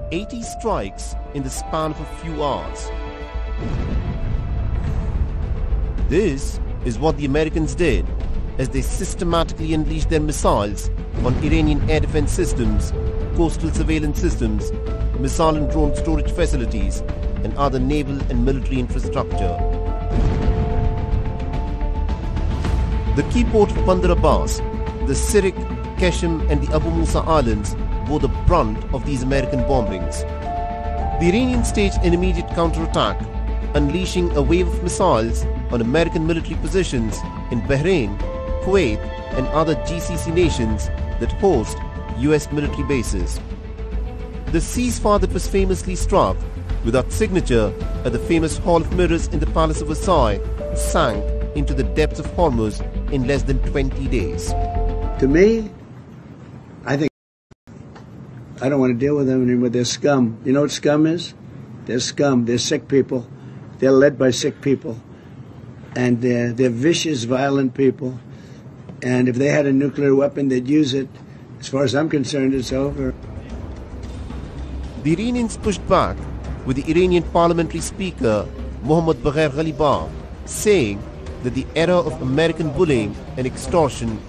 80 strikes in the span of a few hours. This is what the Americans did as they systematically unleashed their missiles on Iranian air defense systems, coastal surveillance systems, missile and drone storage facilities, and other naval and military infrastructure. The key port of Bandar Abbas, the Sirik, Qashm and the Abu Musa Islands bore the brunt of these American bombings. The Iranians staged an immediate counterattack, unleashing a wave of missiles on American military positions in Bahrain, Kuwait and other GCC nations that host US military bases. The ceasefire that was famously struck without signature at the famous Hall of Mirrors in the Palace of Versailles sank into the depths of Hormuz in less than 20 days. To me, I don't want to deal with them anymore. They're scum. You know what scum is? They're scum. They're sick people. They're led by sick people. And they're vicious, violent people. And if they had a nuclear weapon, they'd use it. As far as I'm concerned, it's over. The Iranians pushed back, with the Iranian parliamentary speaker, Mohammad Bagher Ghalibaf, saying that the era of American bullying and extortion